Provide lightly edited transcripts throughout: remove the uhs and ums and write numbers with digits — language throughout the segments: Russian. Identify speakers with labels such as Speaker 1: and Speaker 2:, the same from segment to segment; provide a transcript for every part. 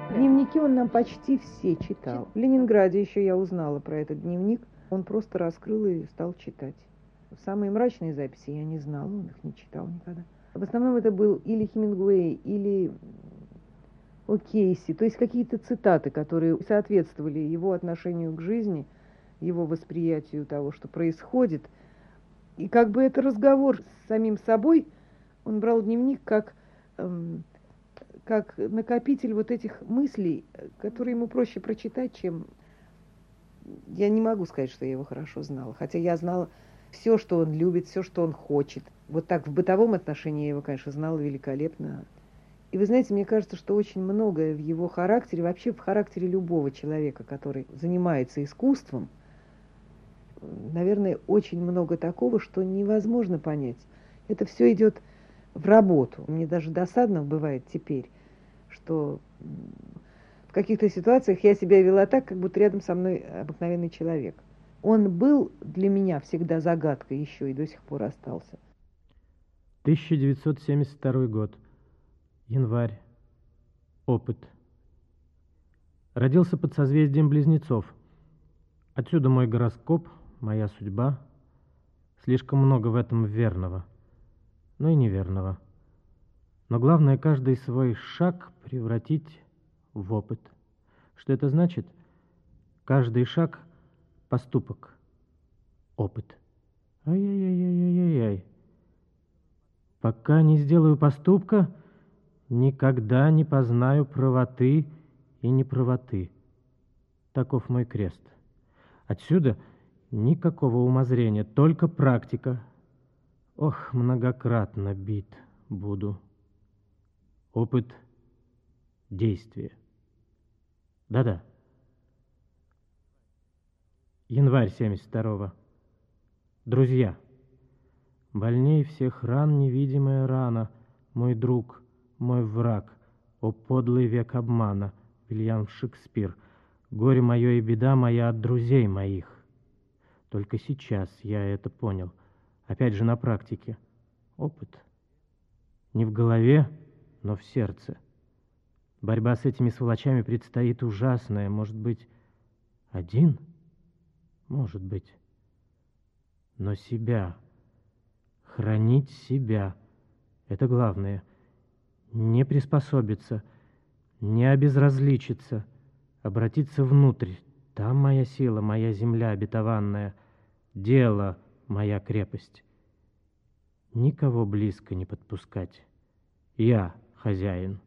Speaker 1: Дневники он нам почти все читал. В Ленинграде еще я узнала про этот дневник. Он просто раскрыл и стал читать. Самые мрачные записи я не знала, он их не читал никогда. В основном это был или Хемингуэй, или О'Кейси, то есть какие-то цитаты, которые соответствовали его отношению к жизни, его восприятию того, что происходит. И как бы это разговор с самим собой, он брал дневник как накопитель вот этих мыслей, которые ему проще прочитать, чем... Я не могу сказать, что я его хорошо знала, хотя я знала все, что он любит, все, что он хочет. Вот так в бытовом отношении я его, конечно, знала великолепно. И вы знаете, мне кажется, что очень многое в его характере, вообще в характере любого человека, который занимается искусством, наверное, очень много такого, что невозможно понять. Это все идет в работу. Мне даже досадно бывает теперь, что в каких-то ситуациях я себя вела так, как будто рядом со мной обыкновенный человек. Он был для меня всегда загадкой еще и до сих пор остался.
Speaker 2: 1972 год. Январь. Опыт. Родился под созвездием Близнецов. Отсюда мой гороскоп, моя судьба. Слишком много в этом верного, но и неверного. Но главное, каждый свой шаг превратить в опыт. Что это значит? Каждый шаг — поступок, опыт. Ай-яй-яй-яй-яй-яй. Пока не сделаю поступка, никогда не познаю правоты и неправоты. Таков мой крест. Отсюда никакого умозрения, только практика. Ох, многократно бит буду. Опыт действия. Да-да. Январь 72-го. Друзья. Больней всех ран невидимая рана, мой друг, мой враг, о подлый век обмана, Вильям Шекспир. Горе мое и беда моя от друзей моих. Только сейчас я это понял. Опять же на практике. Опыт. Не в голове, но в сердце. Борьба с этими сволочами предстоит ужасная. Может быть, один? Может быть. Но себя, хранить себя, это главное. Не приспособиться, не обезразличиться, обратиться внутрь. Там моя сила, моя земля обетованная, дело моя крепость. Никого близко не подпускать. Я хозяин.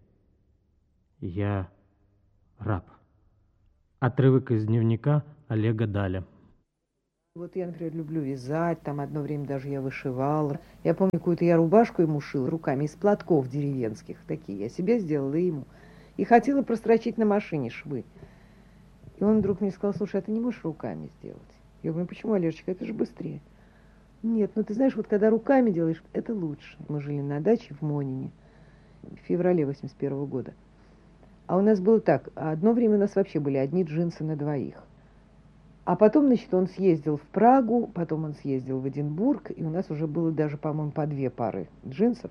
Speaker 2: Я раб. Отрывок из дневника Олега Даля.
Speaker 1: Вот я, например, люблю вязать, там одно время даже я вышивала. Я помню, какую-то я рубашку ему шила руками из платков деревенских, такие. Я себе сделала и ему. И хотела прострочить на машине швы. И он вдруг мне сказал: слушай, а ты не можешь руками сделать? Я говорю: почему, Олежечка, это же быстрее. Нет, ну ты знаешь, вот когда руками делаешь, это лучше. Мы жили на даче в Монине в феврале 81 года. А у нас было так, одно время у нас вообще были одни джинсы на двоих. А потом, значит, он съездил в Прагу, потом он съездил в Эдинбург, и у нас уже было даже, по-моему, по 2 пары джинсов.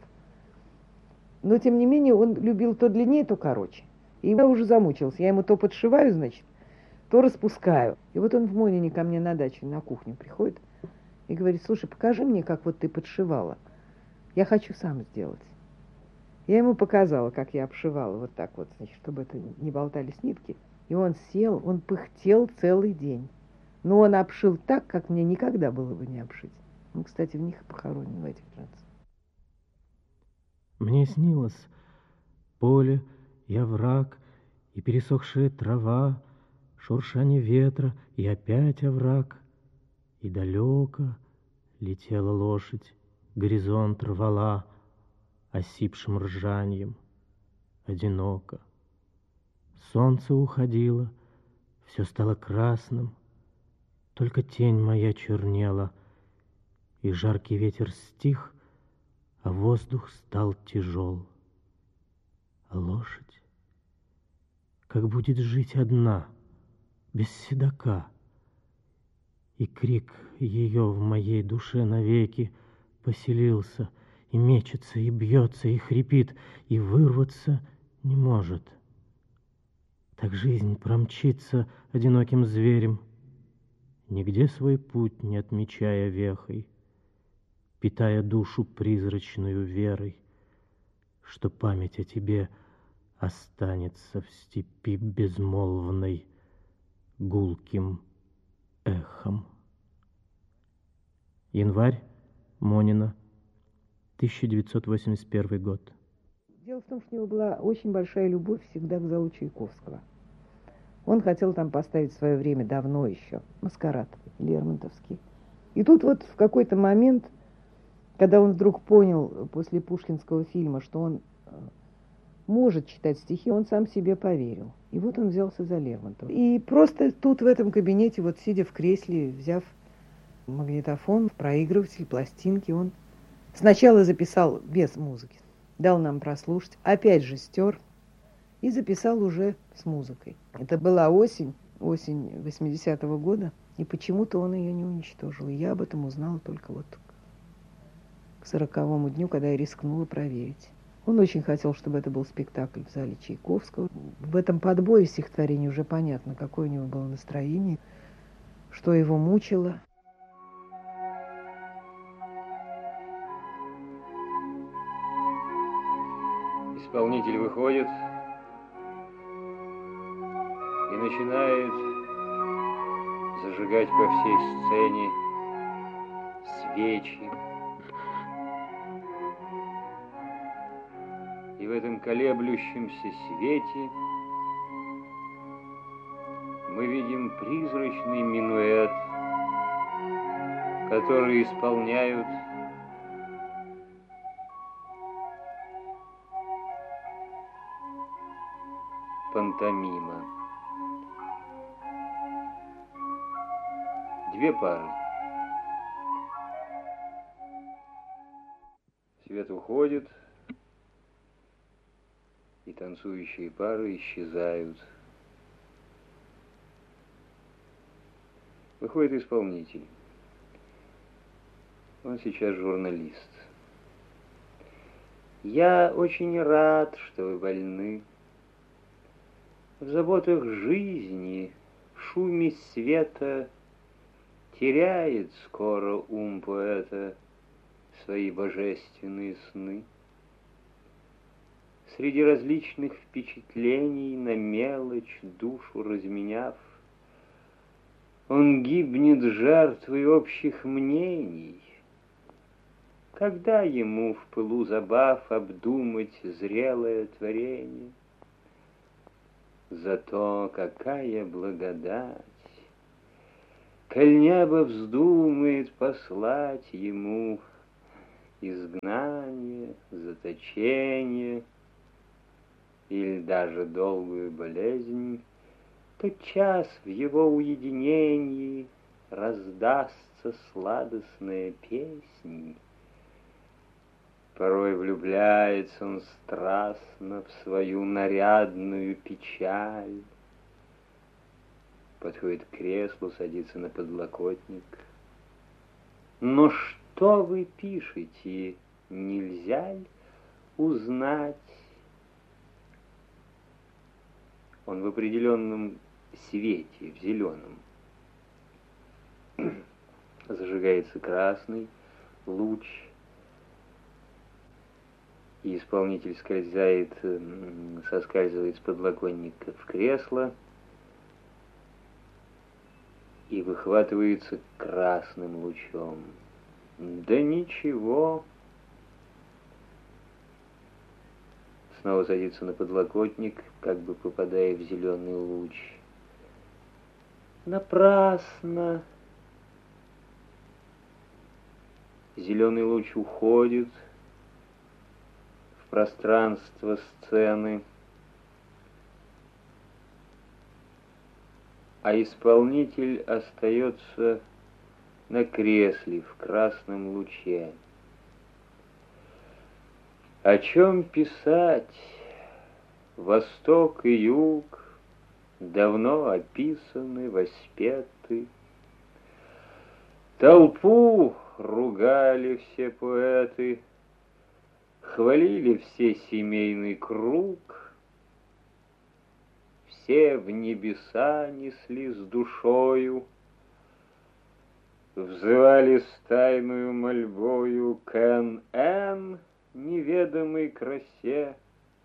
Speaker 1: Но, тем не менее, он любил то длиннее, то короче. И я уже замучился. Я ему то подшиваю, значит, то распускаю. И вот он в Монине ко мне на дачу, на кухню приходит и говорит: слушай, покажи мне, как вот ты подшивала. Я хочу сам сделать. Я ему показала, как я обшивала вот так вот, значит, чтобы это не болтались нитки. И он сел, он пыхтел целый день. Но он обшил так, как мне никогда было бы не обшить. Он, кстати, в них похоронен, в этих джинсах.
Speaker 2: Мне снилось поле и овраг, и пересохшая трава, шуршание ветра, и опять овраг. И далеко летела лошадь, горизонт рвала осипшим ржаньем, одиноко. Солнце уходило, все стало красным, только тень моя чернела, и жаркий ветер стих, а воздух стал тяжел. А лошадь, как будет жить одна, без седока, и крик ее в моей душе навеки поселился, и мечется, и бьется, и хрипит, и вырваться не может. Так жизнь промчится одиноким зверем, нигде свой путь не отмечая вехой, питая душу призрачную верой, что память о тебе останется в степи безмолвной гулким эхом. Январь, Монина, 1981 год.
Speaker 1: Дело в том, что у него была очень большая любовь всегда к залу Чайковского. Он хотел там поставить в свое время, давно еще, «Маскарад» Лермонтовский. И тут вот в какой-то момент, когда он вдруг понял после пушкинского фильма, что он может читать стихи, он сам себе поверил. И вот он взялся за Лермонтова. И просто тут в этом кабинете, вот сидя в кресле, взяв магнитофон, проигрыватель, пластинки, он сначала записал без музыки, дал нам прослушать, опять же стер и записал уже с музыкой. Это была осень 80-го года, и почему-то он ее не уничтожил. И я об этом узнала только вот к 40-му дню, когда я рискнула проверить. Он очень хотел, чтобы это был спектакль в зале Чайковского. В этом подборе стихотворений уже понятно, какое у него было настроение, что его мучило.
Speaker 3: Исполнитель выходит и начинает зажигать по всей сцене свечи. И в этом колеблющемся свете мы видим призрачный минуэт, который исполняют пантомима. Две пары. Свет уходит, и танцующие пары исчезают. Выходит исполнитель. Он сейчас журналист. Я очень рад, что вы больны. В заботах жизни, в шуме света теряет скоро ум поэта свои божественные сны. Среди различных впечатлений на мелочь душу разменяв, он гибнет жертвой общих мнений. Когда ему в пылу забав обдумать зрелое творение? Зато какая благодать, коль небо вздумает послать ему изгнание, заточение или даже долгую болезнь, тотчас в его уединении раздастся сладостная песнь. Порой влюбляется он страстно в свою нарядную печаль. Подходит к креслу, садится на подлокотник. Но что вы пишете, нельзя ли узнать? Он в определенном свете, в зеленом. Зажигается красный луч, и исполнитель соскальзывает с подлокотника в кресло и выхватывается красным лучом. Да ничего. Снова садится на подлокотник, как бы попадая в зеленый луч. Напрасно. Зеленый луч уходит в пространство сцены, а исполнитель остается на кресле в красном луче. О чем писать? Восток и юг давно описаны, воспеты. Толпу ругали все поэты, хвалили все семейный круг. все в небеса несли с душою, взывали с тайною мольбою к Н.Н. неведомой красе,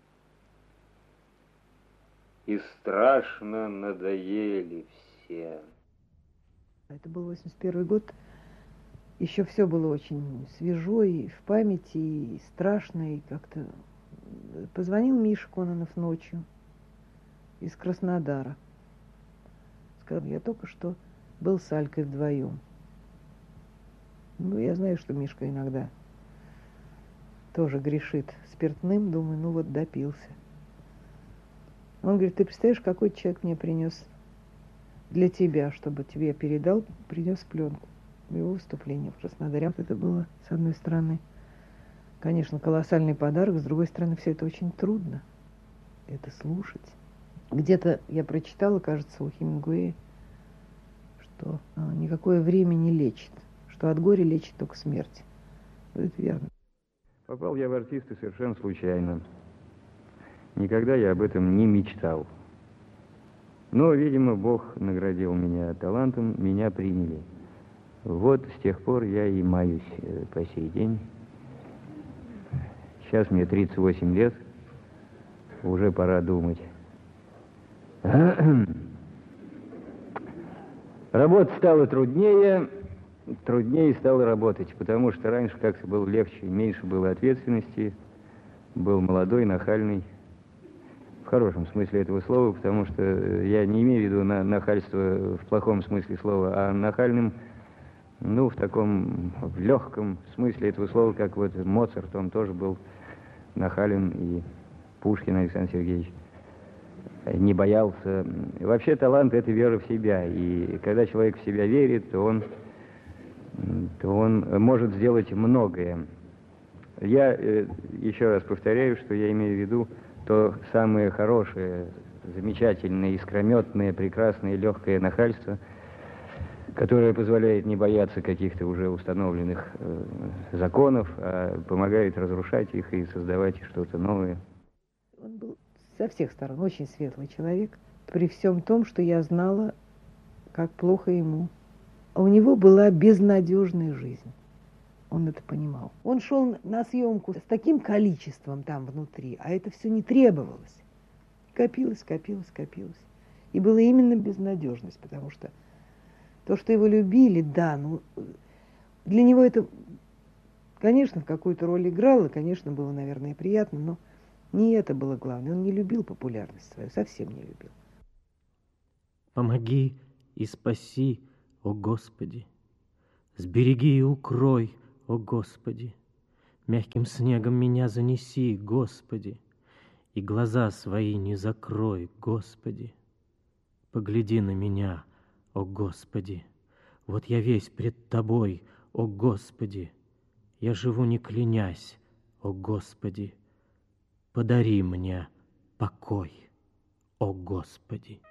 Speaker 3: и страшно надоели все.
Speaker 1: Это был 81 год. Еще все было очень свежо и в памяти, и страшно, и как-то... Позвонил Миша Кононов ночью из Краснодара. Сказал, я только что был с Алькой вдвоем. Ну, я знаю, что Мишка иногда тоже грешит спиртным. Думаю, ну вот допился. Он говорит, ты представляешь, какой человек мне принес для тебя, чтобы тебе передал, принес пленку. Его выступление в Краснодаре. Это было, с одной стороны, конечно, колоссальный подарок, с другой стороны, все это очень трудно. Это слушать. Где-то я прочитала, кажется, у Хемингуэя, что никакое время не лечит, что от горя лечит только смерть. Это верно.
Speaker 4: Попал я в артисты совершенно случайно. Никогда я об этом не мечтал. Но, видимо, Бог наградил меня талантом, меня приняли. Вот с тех пор я и маюсь по сей день. Сейчас мне 38 лет, уже пора думать. Работа стала труднее стало работать, потому что раньше как-то было легче, меньше было ответственности, был молодой, нахальный, в хорошем смысле этого слова, потому что я не имею в виду нахальство в плохом смысле слова, а нахальным, ну, в таком, в легком смысле этого слова, как вот Моцарт, он тоже был нахален, и Пушкин Александр Сергеевич не боялся. Вообще талант — это вера в себя, и когда человек в себя верит, то он может сделать многое. Я еще раз повторяю, что я имею в виду то самое хорошее, замечательное, искрометное, прекрасное, легкое нахальство, которое позволяет не бояться каких-то уже установленных законов, а помогает разрушать их и создавать что-то новое.
Speaker 1: Он был со всех сторон очень светлый человек, при всем том, что я знала, как плохо ему. А у него была безнадежная жизнь. Он это понимал. Он шел на съемку с таким количеством там внутри, а это все не требовалось. Копилось. И была именно безнадежность, потому что то, что его любили, да, ну, для него это, конечно, в какую-то роль играло, конечно, было, наверное, приятно, но не это было главное. Он не любил популярность свою, совсем не любил.
Speaker 2: Помоги и спаси, о Господи, сбереги и укрой, о Господи, мягким снегом меня занеси, Господи, и глаза свои не закрой, Господи. Погляди на меня, о Господи, вот я весь пред Тобой, о Господи, я живу не клянясь, о Господи, подари мне покой, о Господи.